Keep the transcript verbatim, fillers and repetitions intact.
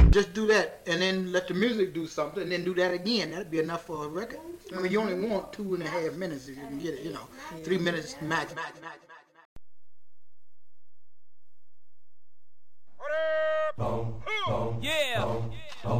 just do that, and then let the music do something, and then do that again. That'd be enough for a record. I mean, you only want two and a half minutes if you can get it. You know, three minutes max. max, max, max. Yeah.